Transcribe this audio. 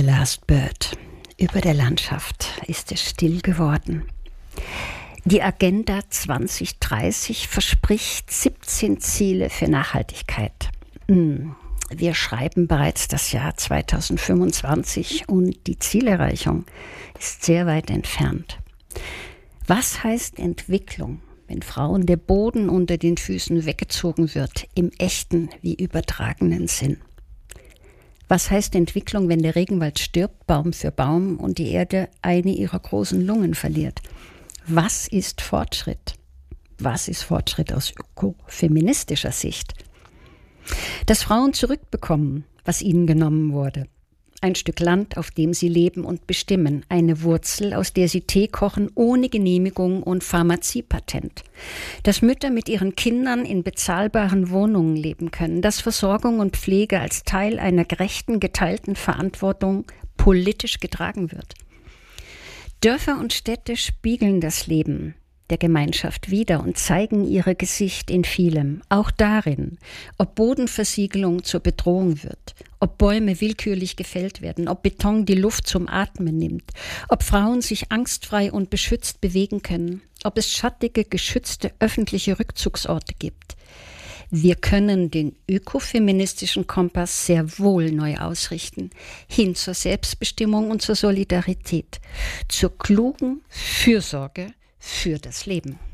The Last Bird. Über der Landschaft ist es still geworden. Die Agenda 2030 verspricht 17 Ziele für Nachhaltigkeit. Wir schreiben bereits das Jahr 2025 und die Zielerreichung ist sehr weit entfernt. Was heißt Entwicklung, wenn Frauen der Boden unter den Füßen weggezogen wird, im echten wie übertragenen Sinn? Was heißt Entwicklung, wenn der Regenwald stirbt, Baum für Baum, und die Erde eine ihrer großen Lungen verliert? Was ist Fortschritt? Was ist Fortschritt aus ökofeministischer Sicht? Dass Frauen zurückbekommen, was ihnen genommen wurde. Ein Stück Land, auf dem sie leben und bestimmen. Eine Wurzel, aus der sie Tee kochen, ohne Genehmigung und Pharmaziepatent. Dass Mütter mit ihren Kindern in bezahlbaren Wohnungen leben können. Dass Versorgung und Pflege als Teil einer gerechten, geteilten Verantwortung politisch getragen wird. Dörfer und Städte spiegeln das Leben der Gemeinschaft wider und zeigen ihr Gesicht in vielem, auch darin, ob Bodenversiegelung zur Bedrohung wird, ob Bäume willkürlich gefällt werden, ob Beton die Luft zum Atmen nimmt, ob Frauen sich angstfrei und beschützt bewegen können, ob es schattige, geschützte öffentliche Rückzugsorte gibt. Wir können den ökofeministischen Kompass sehr wohl neu ausrichten, hin zur Selbstbestimmung und zur Solidarität, zur klugen Fürsorge für das Leben.